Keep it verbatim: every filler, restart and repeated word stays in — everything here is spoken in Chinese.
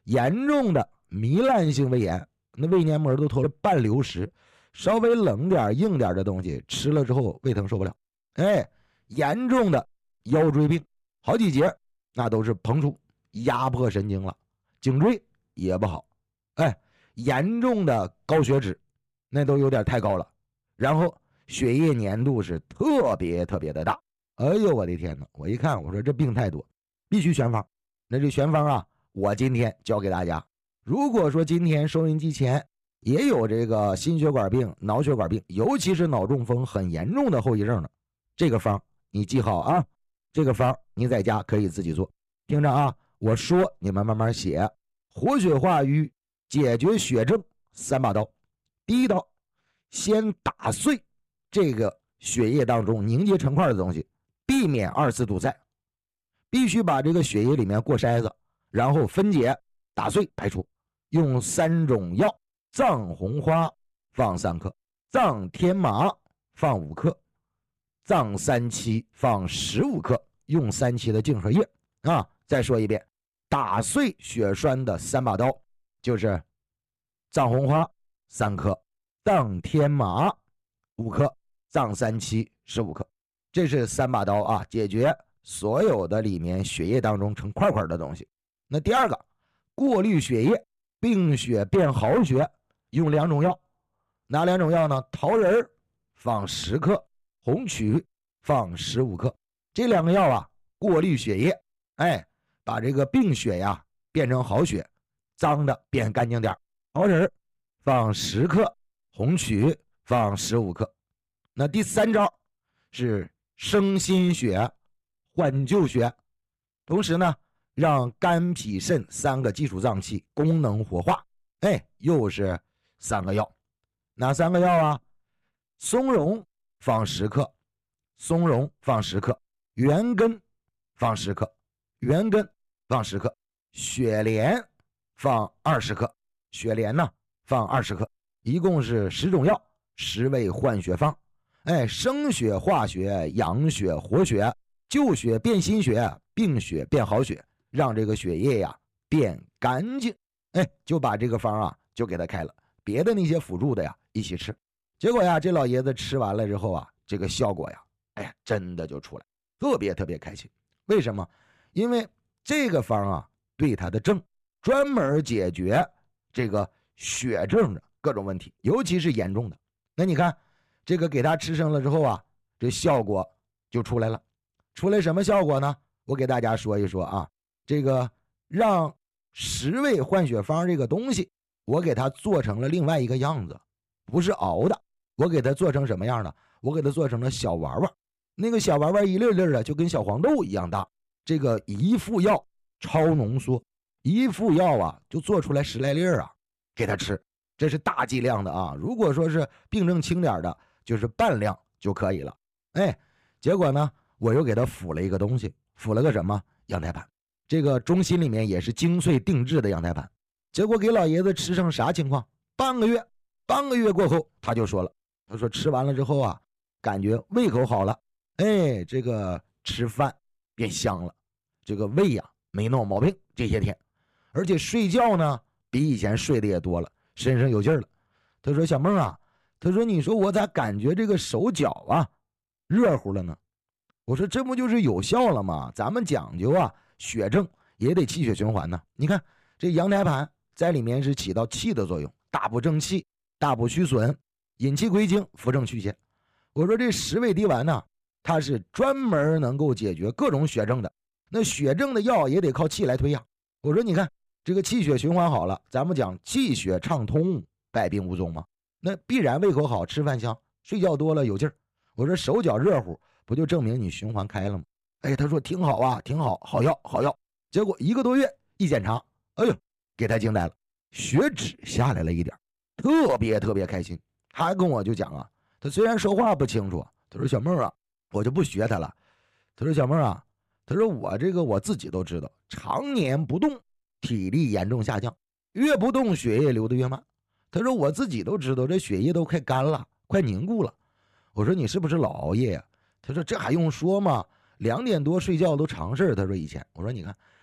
严重的糜烂性胃炎，那胃黏膜都脱了半流失，稍微冷点硬点的东西吃了之后胃疼受不了。哎，严重的腰椎病，好几节那都是膨出压迫神经了，颈椎也不好。哎，严重的高血脂，那都有点太高了，然后血液粘度是特别特别的大。哎呦我的天哪，我一看我说这病太多，必须选方。那这选方啊，我今天教给大家。如果说今天收音机前也有这个心血管病、脑血管病，尤其是脑中风很严重的后遗症的，这个方你记好啊，这个方你在家可以自己做。听着啊，我说你们慢慢写。活血化瘀解决血症三把刀。第一刀，先打碎这个血液当中凝结成块的东西，避免二次堵塞，必须把这个血液里面过筛子，然后分解打碎排出。用三种药，藏红花放三克，藏天麻放五克，藏三七放十五克，用三七的净荷叶啊。再说一遍，打碎血栓的三把刀就是藏红花三克，藏天麻五克，藏三七十五克。这是三把刀啊，解决所有的里面血液当中成块块的东西。那第二个，过滤血液，病血变好血，用两种药。哪两种药呢？桃仁放十克，红曲放十五克。这两个药啊，过滤血液，哎，把这个病血呀变成好血，脏的变干净点。桃仁放十克，红曲放十五克。那第三招是生新血，换旧血，同时呢让肝脾肾三个基础脏器功能活化。哎，又是三个药。哪三个药啊？松茸放十克，松茸放十克，元根放十克，元根放十克，雪莲放二十克，雪莲呢放二十克，一共是十种药，十味换血方。哎，生血化血，养血活血，旧血变新血，病血变好血，让这个血液呀变干净。哎，就把这个方啊就给他开了，别的那些辅助的呀一起吃。结果呀，这老爷子吃完了之后啊，这个效果呀，哎呀，真的就出来，特别特别开心。为什么？因为这个方啊，对他的症专门解决这个血症的各种问题，尤其是严重的。那你看，这个给他吃上了之后啊，这效果就出来了。出来什么效果呢？我给大家说一说啊，这个让十味换血方这个东西，我给它做成了另外一个样子，不是熬的，我给它做成什么样呢？我给它做成了小丸丸，那个小丸丸一粒粒的，就跟小黄豆一样大。这个一副药超浓缩，一副药啊就做出来十来粒啊，给他吃，这是大剂量的啊。如果说是病症轻点的，就是半量就可以了。哎，结果呢，我又给他辅了一个东西，辅了个什么？羊胎盘。这个中心里面也是精粹定制的羊胎盘。结果给老爷子吃成啥情况？半个月，半个月过后他就说了，他说吃完了之后啊，感觉胃口好了，哎，这个吃饭变香了，这个胃呀没闹毛病这些天，而且睡觉呢比以前睡的也多了，身上有劲儿了。他说小梦啊，他说你说我咋感觉这个手脚啊热乎了呢？我说这不就是有效了吗？咱们讲究啊，血症也得气血循环呢。你看这羊胎盘在里面是起到气的作用，大补正气，大补虚损，引气归经，扶正祛邪。我说这十味滴丸呢，它是专门能够解决各种血症的。那血症的药也得靠气来推呀。我说你看这个气血循环好了，咱们讲气血畅通，百病无踪嘛，那必然胃口好，吃饭香，睡觉多了有劲儿。我说手脚热乎，不就证明你循环开了吗？哎，他说挺好啊，挺好，好药好药。结果一个多月一检查，哎呦，给他惊呆了，血脂下来了一点，特别特别开心。他还跟我就讲啊，他虽然说话不清楚，他说小梦啊，我就不学他了。他说小梦啊，他说我这个我自己都知道，常年不动，体力严重下降，越不动血液流得越慢。他说我自己都知道，这血液都快干了，快凝固了。我说你是不是老熬夜呀？他说这还用说吗？两点多睡觉都常事。他说以前，我说你看